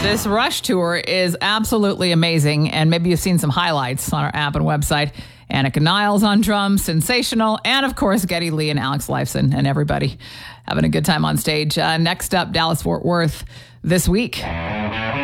This Rush tour is absolutely amazing, and maybe you've seen some highlights on our app and website. Annika Niles on drums, sensational, and of course, Geddy Lee and Alex Lifeson and everybody having a good time on stage. Next up, Dallas-Fort Worth this week.